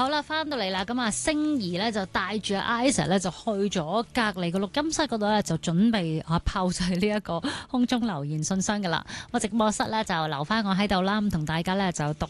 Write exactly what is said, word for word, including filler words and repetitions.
好啦，翻到嚟啦，咁啊，星兒咧就帶住阿 Isa 咧就去咗隔離個錄音室嗰度咧，就準備啊炮製呢一個空中留言信箱噶啦。我直播室咧就留翻我喺度啦，咁同大家咧就讀